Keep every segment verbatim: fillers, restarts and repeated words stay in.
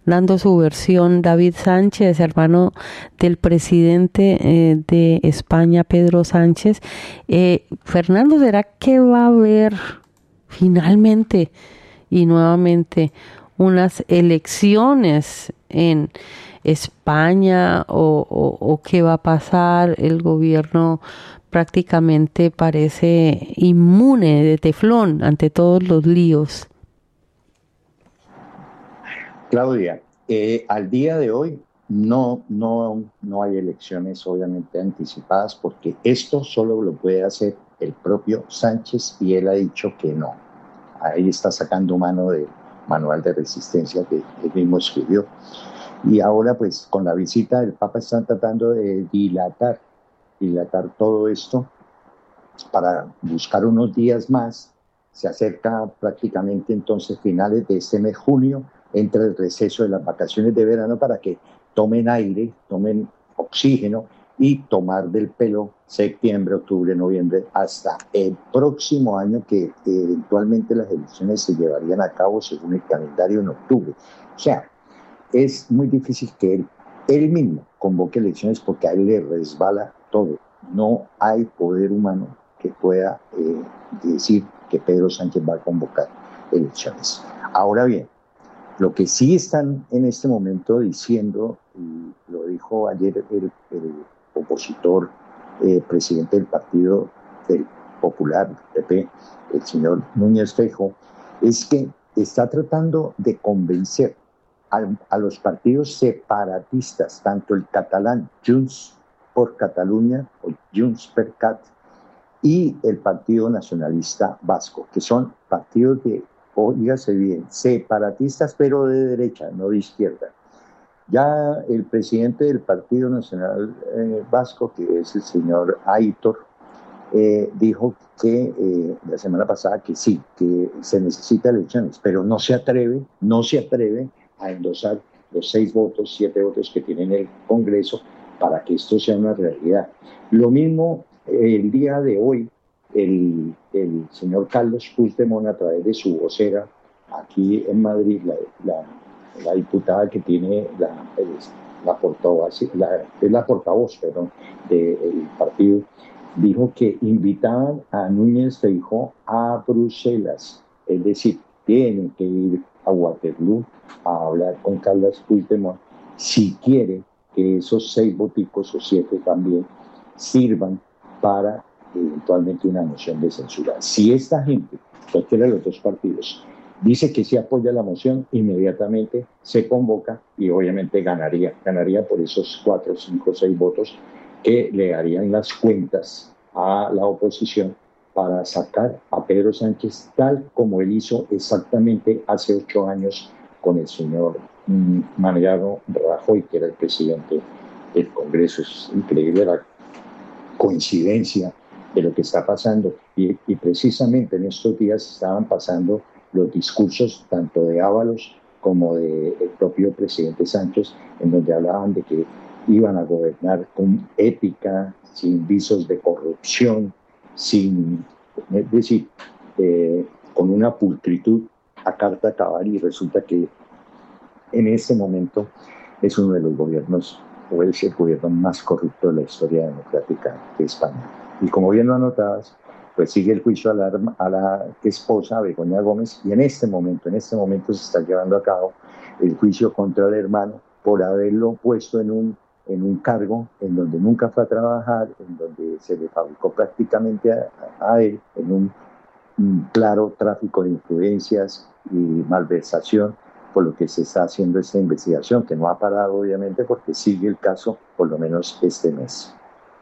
dando su versión David Sánchez, hermano del presidente eh, de España, Pedro Sánchez. Eh, Fernando, ¿será que va a haber finalmente y nuevamente unas elecciones en España o, o, o qué va a pasar? El gobierno prácticamente parece inmune de teflón ante todos los líos. Claudia, eh, al día de hoy no, no, no hay elecciones obviamente anticipadas porque esto solo lo puede hacer el propio Sánchez y él ha dicho que no. Ahí está sacando mano del manual de resistencia que él mismo escribió. Y ahora pues con la visita del Papa están tratando de dilatar, dilatar todo esto para buscar unos días más. Se acerca prácticamente entonces finales de este mes, junio, entre el receso de las vacaciones de verano para que tomen aire, tomen oxígeno y tomar del pelo septiembre, octubre, noviembre, hasta el próximo año que eventualmente las elecciones se llevarían a cabo según el calendario en octubre. O sea, es muy difícil que él, él mismo convoque elecciones porque a él le resbala todo. No hay poder humano que pueda eh, decir que Pedro Sánchez va a convocar elecciones. Ahora bien, lo que sí están en este momento diciendo, y lo dijo ayer el, el opositor eh, presidente del Partido del Popular, P P, el señor Núñez Feijóo, es que está tratando de convencer a, a los partidos separatistas, tanto el catalán Junts por Cataluña o Junts per Cat y el Partido Nacionalista Vasco, que son partidos de, oígase bien, separatistas, pero de derecha, no de izquierda. Ya el presidente del Partido Nacional eh, Vasco, que es el señor Aitor, eh, dijo que eh, la semana pasada que sí, que se necesita elecciones, pero no se atreve, no se atreve a endosar los seis votos, siete votos que tiene en el Congreso para que esto sea una realidad. Lo mismo el día de hoy, el, el señor Carlos Puigdemont, a través de su vocera aquí en Madrid, la, la, la diputada que tiene la, la, portavoz, la, es la portavoz perdón, del partido, dijo que invitaban a Núñez Feijóo a Bruselas, es decir, tienen que ir a Waterloo a hablar con Carlos Puigdemont si quiere que esos seis voticos o siete también sirvan para eventualmente una moción de censura. Si esta gente, cualquiera de los dos partidos, dice que sí apoya la moción, inmediatamente se convoca y obviamente ganaría, ganaría por esos cuatro, cinco, seis votos que le harían las cuentas a la oposición para sacar a Pedro Sánchez tal como él hizo exactamente hace ocho años con el señor mm, Mariano Rajoy, que era el presidente del Congreso. Es increíble la coincidencia de lo que está pasando y, y precisamente en estos días estaban pasando los discursos tanto de Ábalos como del propio presidente Sánchez, en donde hablaban de que iban a gobernar con ética, sin visos de corrupción, sin, es decir, eh, con una pulcritud a carta cabal, y resulta que en este momento es uno de los gobiernos, o es el gobierno más corrupto de la historia democrática de España. Y como bien lo anotabas, pues sigue el juicio a la, a la esposa, Begoña Gómez, y en este momento, en este momento se está llevando a cabo el juicio contra el hermano por haberlo puesto en un, en un cargo en donde nunca fue a trabajar, en donde se le fabricó prácticamente a, a él, en un, un claro tráfico de influencias y malversación, por lo que se está haciendo esta investigación, que no ha parado obviamente porque sigue el caso por lo menos este mes.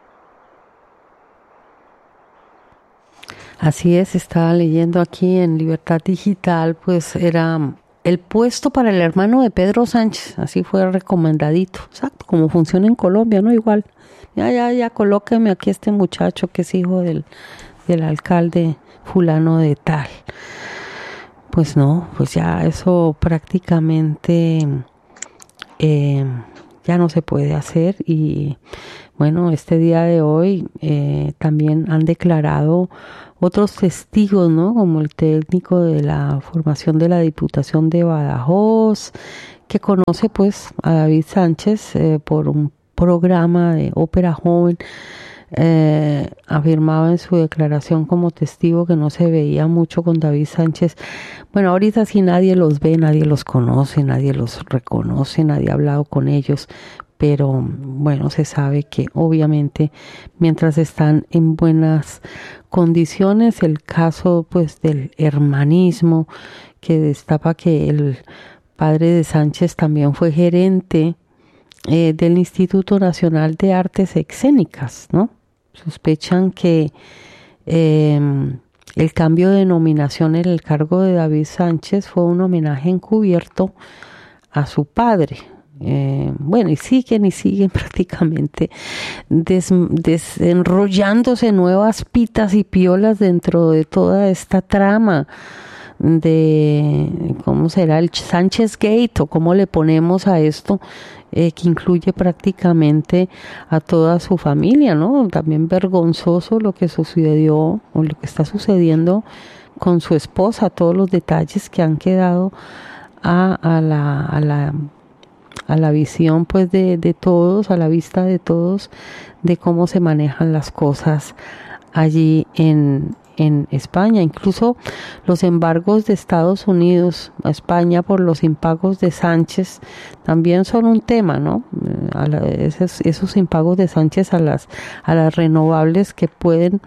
Así es, estaba leyendo aquí en Libertad Digital, pues era el puesto para el hermano de Pedro Sánchez, así fue recomendadito, exacto, como funciona en Colombia, ¿no? Igual, ya, ya, ya, colóqueme aquí este muchacho que es hijo del, del alcalde fulano de tal. Pues no, pues ya eso prácticamente eh, ya no se puede hacer. Y bueno, este día de hoy eh, también han declarado otros testigos, ¿no? Como el técnico de la formación de la Diputación de Badajoz, que conoce pues a David Sánchez eh, por un programa de Ópera Joven, eh, afirmaba en su declaración como testigo que no se veía mucho con David Sánchez. Bueno, ahorita sí nadie los ve, nadie los conoce, nadie los reconoce, nadie ha hablado con ellos, pero bueno, se sabe que obviamente mientras están en buenas condiciones, el caso pues del hermanismo que destapa que el padre de Sánchez también fue gerente eh, del Instituto Nacional de Artes Escénicas, ¿no? Sospechan que eh, el cambio de nominación en el cargo de David Sánchez fue un homenaje encubierto a su padre. Eh, bueno, y siguen y siguen prácticamente des, desenrollándose nuevas pitas y piolas dentro de toda esta trama de, ¿cómo será? El Sánchez Gate, o cómo le ponemos a esto, eh, que incluye prácticamente a toda su familia, ¿no? También vergonzoso lo que sucedió, o lo que está sucediendo con su esposa, todos los detalles que han quedado a, a la... A la a la visión pues de, de todos, a la vista de todos, de cómo se manejan las cosas allí en, en España. Incluso los embargos de Estados Unidos a España por los impagos de Sánchez también son un tema, ¿no? A la, esos, esos impagos de Sánchez a las, a las renovables que pueden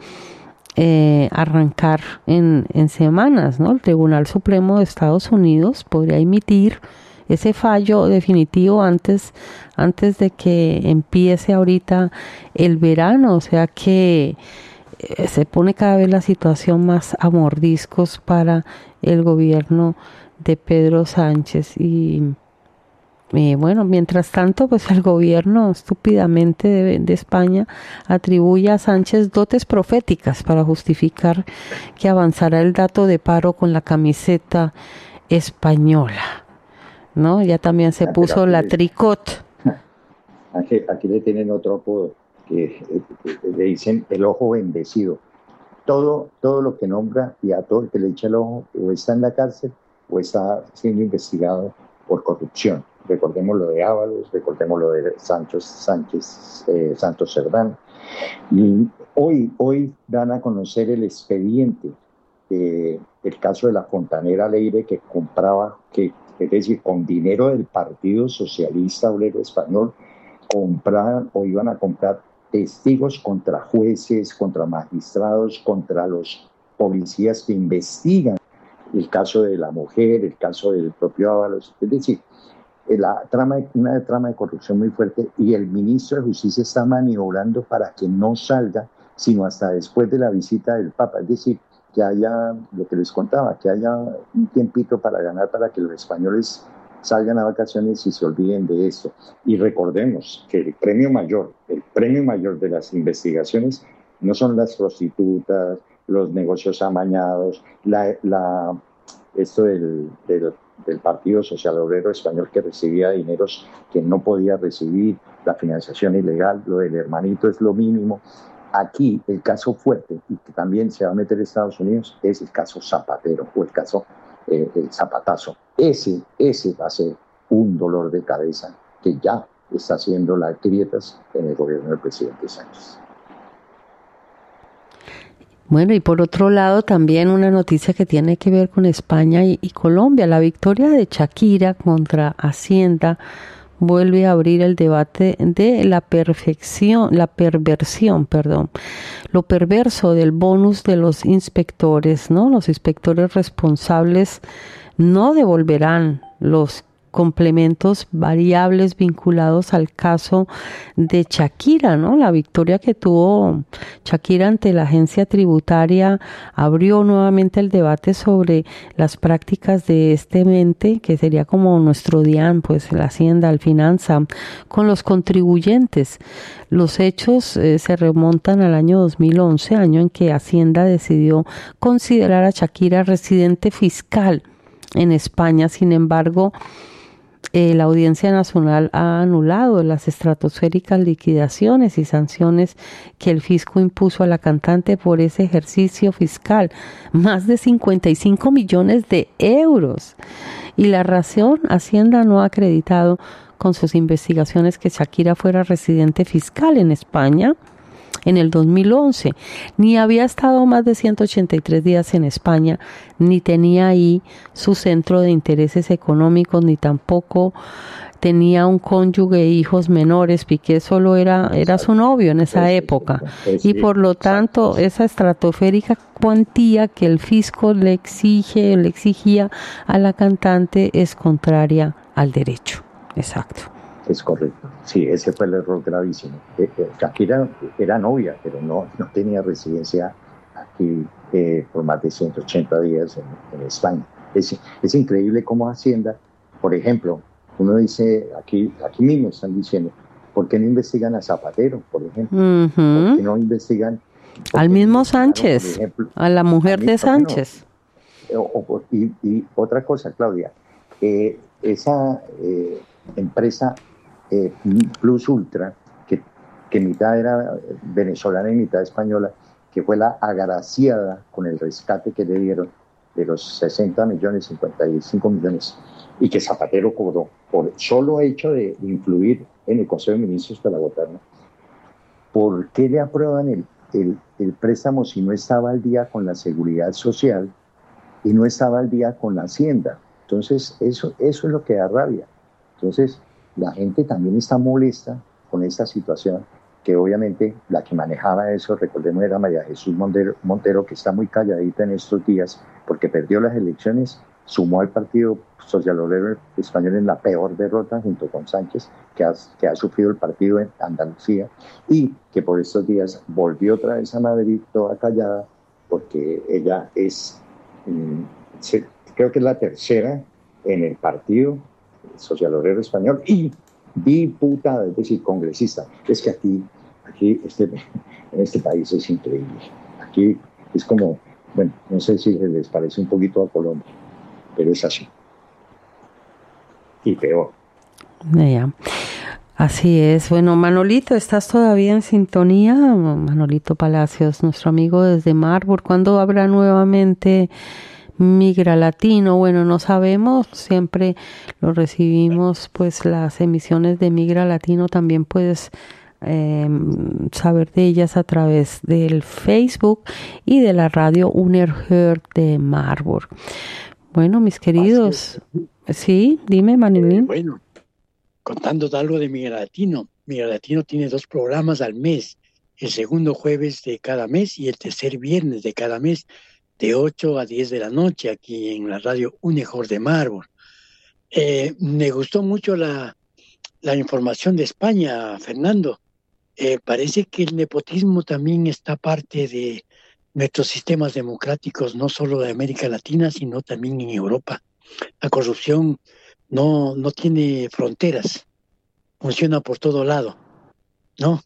eh, arrancar en, en semanas, ¿no? El Tribunal Supremo de Estados Unidos podría emitir ese fallo definitivo antes, antes de que empiece ahorita el verano, o sea que eh, se pone cada vez la situación más a mordiscos para el gobierno de Pedro Sánchez. Y eh, bueno, mientras tanto, pues el gobierno estúpidamente de, de España atribuye a Sánchez dotes proféticas para justificar que avanzará el dato de paro con la camiseta española, ¿no? Ya también se puso la tricot. Aquí, aquí le tienen otro apodo, que le dicen el ojo bendecido. Todo, todo lo que nombra y a todo el que le echa el ojo o está en la cárcel o está siendo investigado por corrupción. Recordemos lo de Ábalos, recordemos lo de Sánchez, Sánchez eh, Santos Cerdán. Y hoy, hoy dan a conocer el expediente, eh, el caso de la fontanera Leire, que compraba, que es decir, con dinero del Partido Socialista Obrero Español, compraban o iban a comprar testigos contra jueces, contra magistrados, contra los policías que investigan el caso de la mujer, el caso del propio Ábalos. Es decir, la trama, una trama de corrupción muy fuerte, y el ministro de Justicia está maniobrando para que no salga sino hasta después de la visita del Papa. Es decir, que haya, lo que les contaba, que haya un tiempito para ganar, para que los españoles salgan a vacaciones y se olviden de esto. Y recordemos que el premio mayor, el premio mayor de las investigaciones no son las prostitutas, los negocios amañados, la, la, esto del, del, del Partido Social Obrero Español que recibía dineros que no podía recibir, la financiación ilegal, lo del hermanito es lo mínimo. Aquí el caso fuerte, y que también se va a meter en Estados Unidos, es el caso Zapatero, o el caso eh, el Zapatazo. Ese, ese va a ser un dolor de cabeza que ya está haciendo las grietas en el gobierno del presidente Sánchez. Bueno, y por otro lado también una noticia que tiene que ver con España y, y Colombia. La victoria de Shakira contra Hacienda vuelve a abrir el debate de la perfección, la perversión, perdón, lo perverso del bonus de los inspectores, ¿no? Los inspectores responsables no devolverán los complementos variables vinculados al caso de Shakira, ¿no? La victoria que tuvo Shakira ante la agencia tributaria abrió nuevamente el debate sobre las prácticas de este ente, que sería como nuestro DIAN, pues la Hacienda, el Finanza, con los contribuyentes. Los hechos eh, se remontan al año dos mil once, año en que Hacienda decidió considerar a Shakira residente fiscal en España. Sin embargo, Eh, la Audiencia Nacional ha anulado las estratosféricas liquidaciones y sanciones que el fisco impuso a la cantante por ese ejercicio fiscal, más de cincuenta y cinco millones de euros. Y la razón, Hacienda no ha acreditado con sus investigaciones que Shakira fuera residente fiscal en España en el dos mil once, ni había estado más de ciento ochenta y tres días en España, ni tenía ahí su centro de intereses económicos, ni tampoco tenía un cónyuge e hijos menores. Piqué solo era, era su novio en esa época, y por lo tanto esa estratosférica cuantía que el fisco le exige, le exigía a la cantante es contraria al derecho. Exacto. Es correcto. Sí, ese fue el error gravísimo. Eh, eh, Shakira era novia, pero no, no tenía residencia aquí eh, por más de ciento ochenta días en, en España. Es, es increíble cómo Hacienda, por ejemplo, uno dice, aquí, aquí mismo están diciendo, ¿por qué no investigan a Zapatero, por ejemplo? Uh-huh. ¿Por qué no investigan al mismo Sánchez, ejemplo, a la mujer de Sánchez? No? O, o, y, y otra cosa, Claudia, eh, esa eh, empresa Eh, Plus Ultra, que, que mitad era venezolana y mitad española, que fue la agraciada con el rescate que le dieron de los sesenta millones, cincuenta y cinco millones, y que Zapatero cobró por solo hecho de influir en el Consejo de Ministros para votarlo. ¿Por qué le aprueban el, el, el préstamo si no estaba al día con la seguridad social y no estaba al día con la Hacienda? Entonces, eso, eso es lo que da rabia. Entonces, la gente también está molesta con esta situación, que obviamente la que manejaba eso, recordemos, era María Jesús Montero, Montero, que está muy calladita en estos días porque perdió las elecciones, sumó al Partido Social Obrero Español en la peor derrota junto con Sánchez, que ha, que ha sufrido el partido en Andalucía, y que por estos días volvió otra vez a Madrid toda callada, porque ella es, eh, creo que es la tercera en el Partido Social Obrero Español y diputada, es decir, congresista. Es que aquí, aquí este, en este país es increíble. Aquí es como, bueno, no sé si les parece un poquito a Colombia, pero es así. Y peor. Ya. Así es. Bueno, Manolito, ¿estás todavía en sintonía? Manolito Palacios, nuestro amigo desde Marburg. ¿Cuándo habrá nuevamente Migra Latino? Bueno, no sabemos, siempre lo recibimos, pues las emisiones de Migra Latino también puedes eh, saber de ellas a través del Facebook y de la radio Unerhört de Marburg. Bueno, mis queridos, sí, dime, Manolín. Eh, bueno, contando algo de Migra Latino, Migra Latino tiene dos programas al mes, el segundo jueves de cada mes y el tercer viernes de cada mes, de ocho a diez de la noche, aquí en la radio Unerhört de Marburg. Eh, me gustó mucho la, la información de España, Fernando. Eh, parece que el nepotismo también está parte de nuestros sistemas democráticos, no solo de América Latina, sino también en Europa. La corrupción no, no tiene fronteras, funciona por todo lado, ¿no?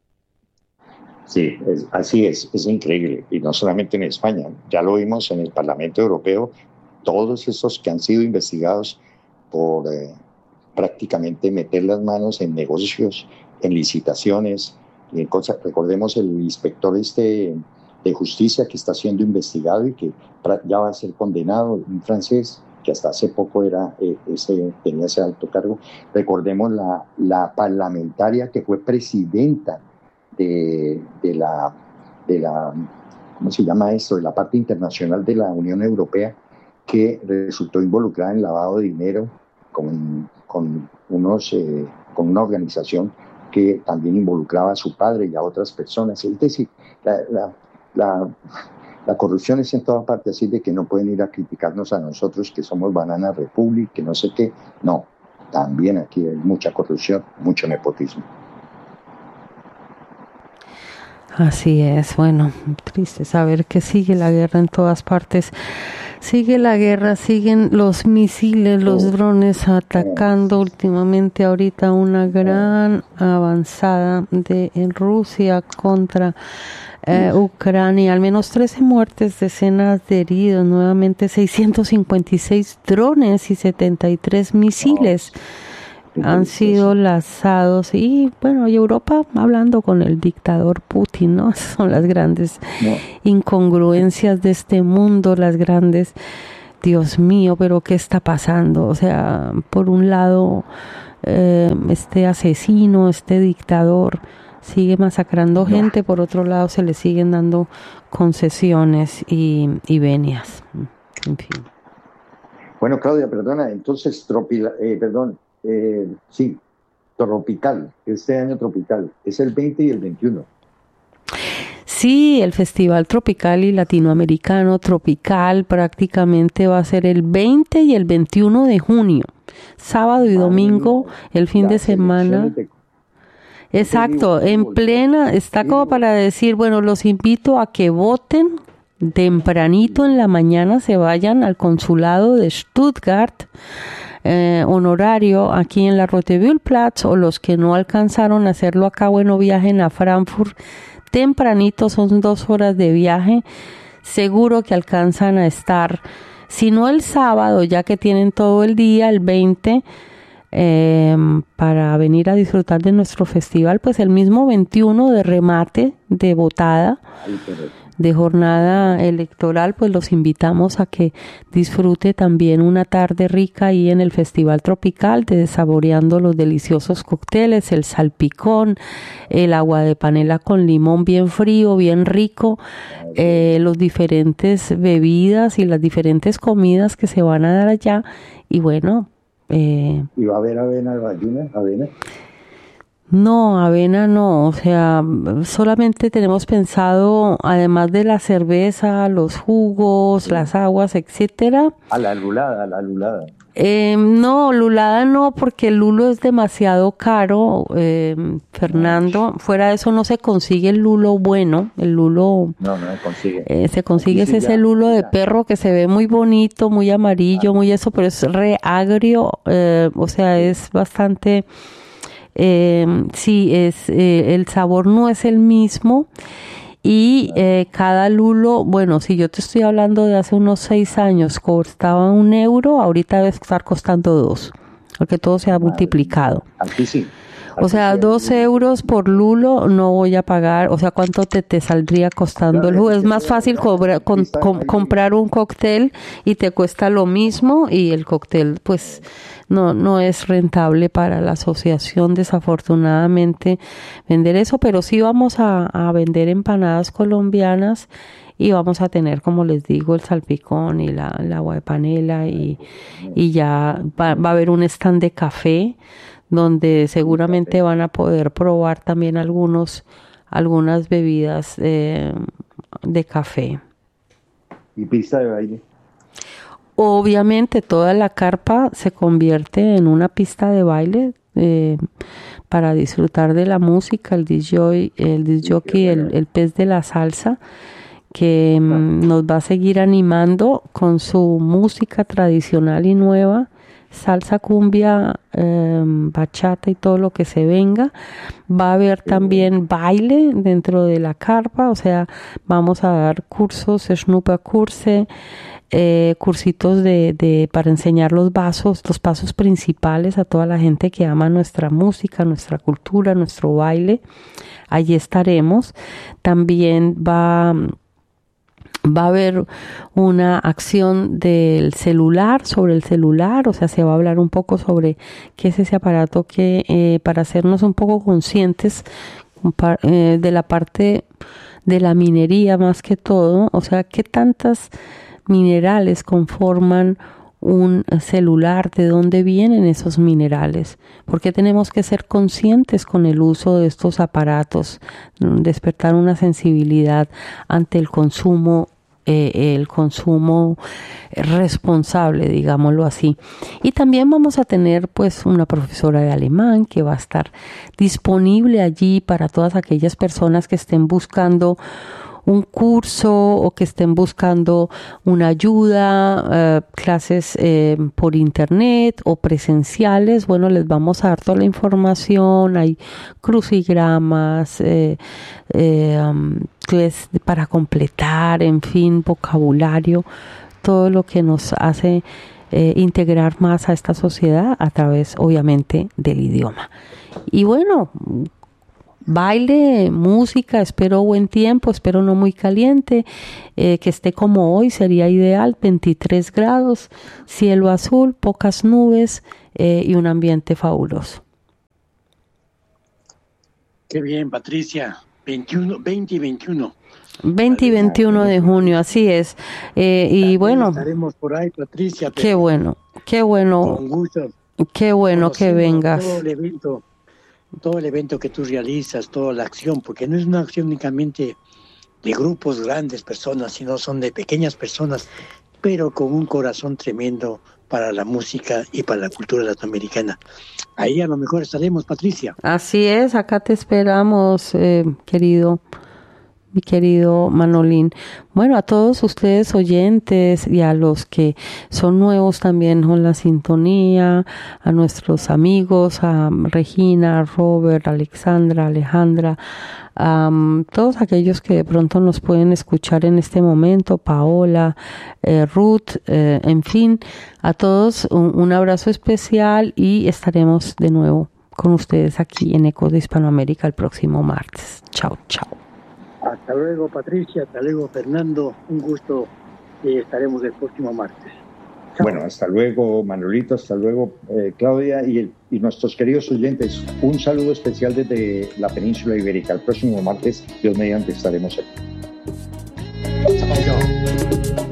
Sí, es, así es, es increíble. Y no solamente en España, ya lo vimos en el Parlamento Europeo, todos esos que han sido investigados por eh, prácticamente meter las manos en negocios, en licitaciones, y en cosas. Recordemos el inspector este de justicia que está siendo investigado y que ya va a ser condenado, un francés que hasta hace poco era eh, ese, tenía ese alto cargo. Recordemos la, la parlamentaria que fue presidenta De, de, la, de la, ¿cómo se llama esto? De la parte internacional de la Unión Europea, que resultó involucrada en lavado de dinero con, con, unos, eh, con una organización que también involucraba a su padre y a otras personas. Es decir, la, la, la, la corrupción es en toda parte, así de que no pueden ir a criticarnos a nosotros que somos Banana Republic, que no sé qué. No, también aquí hay mucha corrupción, mucho nepotismo. Así es, bueno, triste saber que sigue la guerra en todas partes, sigue la guerra, siguen los misiles, los drones atacando últimamente ahorita una gran avanzada de en Rusia contra eh, Ucrania, al menos trece muertes, decenas de heridos, nuevamente seiscientos cincuenta y seis drones y setenta y tres misiles han sido lanzados. Y bueno, y Europa hablando con el dictador Putin, ¿no? Esas son las grandes no. incongruencias de este mundo, las grandes, Dios mío, pero ¿qué está pasando? O sea, por un lado, eh, este asesino, este dictador sigue masacrando gente, por otro lado se le siguen dando concesiones y, y venias, en fin. Bueno, Claudia, perdona, entonces, tropila, eh, perdón, eh, sí, tropical, este año tropical, es el veinte y el veintiuno. Sí, el Festival Tropical y Latinoamericano Tropical prácticamente va a ser el veinte y el veintiuno de junio, sábado y domingo, el fin de semana. De... Exacto, en plena, está como para decir, bueno, los invito a que voten tempranito en la mañana, se vayan al consulado de Stuttgart, eh, honorario aquí en la Rottewildplatz, o los que no alcanzaron a hacerlo acá, bueno, viajen a Frankfurt tempranito, son dos horas de viaje, seguro que alcanzan a estar, si no el sábado, ya que tienen todo el día, el veinte, eh, para venir a disfrutar de nuestro festival, pues el mismo veintiuno de remate, de votada, de jornada electoral, pues los invitamos a que disfrute también una tarde rica ahí en el Festival Tropical, de saboreando los deliciosos cócteles, el salpicón, el agua de panela con limón bien frío, bien rico, eh, los diferentes bebidas y las diferentes comidas que se van a dar allá. Y bueno, eh, ¿y va a haber avena, avena, avena? No, avena no, o sea, solamente tenemos pensado, además de la cerveza, los jugos, las aguas, etcétera. A la lulada, a la lulada. Eh, no, lulada no, porque el lulo es demasiado caro, eh, Fernando. Fuera de eso no se consigue el lulo bueno, el lulo... No, no se consigue. Eh, se consigue sí, ese ya, lulo ya. de perro que se ve muy bonito, muy amarillo, ah. muy eso, pero es re agrio, eh, o sea, es bastante... Eh, sí, es eh, el sabor no es el mismo y eh, cada lulo, bueno, si yo te estoy hablando de hace unos seis años, costaba un euro, ahorita debe estar costando dos, porque todo se ha multiplicado. Aquí sí. O sea, dos euros por lulo no voy a pagar. O sea, ¿cuánto te, te saldría costando el jugo? Es más fácil cobrar, con, com, comprar un cóctel y te cuesta lo mismo, y el cóctel pues no, no es rentable para la asociación, desafortunadamente, vender eso. Pero sí vamos a, a vender empanadas colombianas y vamos a tener, como les digo, el salpicón y la, el agua de panela, y, y ya va, va a haber un stand de café donde seguramente van a poder probar también algunos algunas bebidas eh, de café. ¿Y pista de baile? Obviamente toda la carpa se convierte en una pista de baile eh, para disfrutar de la música, el disc jockey, el, disc jockey, el, el pez de la salsa, que mm, nos va a seguir animando con su música tradicional y nueva, salsa, cumbia, eh, bachata y todo lo que se venga. Va a haber también baile dentro de la carpa, o sea, vamos a dar cursos, Schnupperkurse, eh, cursitos de, de para enseñar los pasos, los pasos principales a toda la gente que ama nuestra música, nuestra cultura, nuestro baile. Allí estaremos. También va Va a haber una acción del celular, sobre el celular, o sea, se va a hablar un poco sobre qué es ese aparato que, eh, para hacernos un poco conscientes eh, de la parte de la minería más que todo, o sea, qué tantas minerales conforman un celular, de dónde vienen esos minerales, porque tenemos que ser conscientes con el uso de estos aparatos, despertar una sensibilidad ante el consumo, eh, el consumo responsable, digámoslo así. Y también vamos a tener pues una profesora de alemán que va a estar disponible allí para todas aquellas personas que estén buscando un curso o que estén buscando una ayuda, eh, clases eh, por internet o presenciales. Bueno, les vamos a dar toda la información, hay crucigramas, eh, eh, um, pues, para completar, en fin, vocabulario, todo lo que nos hace eh, integrar más a esta sociedad a través, obviamente, del idioma. Y bueno, baile, música, espero buen tiempo, espero no muy caliente, eh, que esté como hoy, sería ideal, veintitrés grados, cielo azul, pocas nubes eh, y un ambiente fabuloso. Qué bien, Patricia, veintiuno, veinte y veintiuno. veinte y veintiuno de junio, así es. Eh, y También bueno, estaremos por ahí, Patricia. qué bueno, qué bueno, con gusto, qué bueno que vengas. Todo el evento, todo el evento que tú realizas, toda la acción, porque no es una acción únicamente de grupos grandes personas, sino son de pequeñas personas, pero con un corazón tremendo para la música y para la cultura latinoamericana. Ahí a lo mejor estaremos, Patricia. Así es, acá te esperamos, eh, querido, mi querido Manolín. Bueno, a todos ustedes oyentes y a los que son nuevos también con la sintonía, a nuestros amigos, a Regina, a Robert, a Alexandra, a Alejandra, a um, todos aquellos que de pronto nos pueden escuchar en este momento, Paola, eh, Ruth, eh, en fin, a todos un, un abrazo especial y estaremos de nuevo con ustedes aquí en Ecos de Hispanoamérica el próximo martes. Chao, chao. Hasta luego, Patricia, hasta luego, Fernando, un gusto, y estaremos el próximo martes. Chao. Bueno, hasta luego, Manolito, hasta luego, eh, Claudia, y, el, y nuestros queridos oyentes, un saludo especial desde la península ibérica. El próximo martes, Dios mediante, estaremos aquí. Chao.